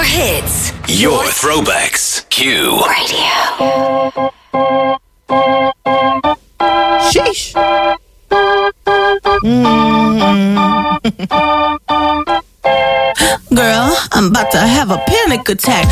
Your hits. Your throwbacks. Q Radio. Sheesh. Girl, I'm about to have a panic attack.